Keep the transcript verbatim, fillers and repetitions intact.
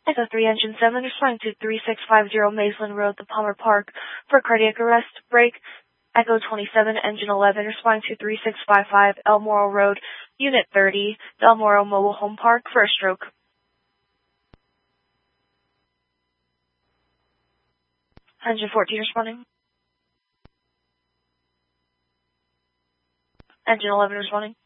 Echo three, Engine seven, responding to three six five zero Maysland Road, the Palmer Park, for cardiac arrest. Break. Echo twenty-seven, Engine eleven, responding to three six five five El Moro Road, Unit thirty, Del Moro Mobile Home Park, for a stroke. Engine fourteen, responding. Engine eleven, responding.